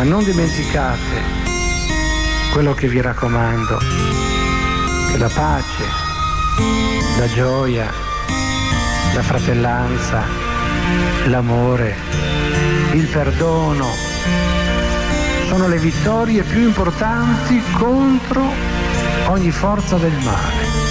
Ma non dimenticate quello che vi raccomando, che la pace, la gioia, la fratellanza, l'amore, il perdono sono le vittorie più importanti contro ogni forza del male.